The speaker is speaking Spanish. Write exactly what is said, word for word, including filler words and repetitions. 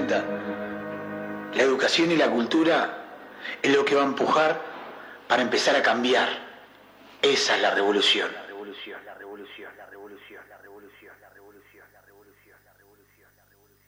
cuenta, la educación y la cultura es lo que va a empujar para empezar a cambiar. Esa es la revolución. La revolución, la revolución, la revolución, la revolución, la revolución, la revolución.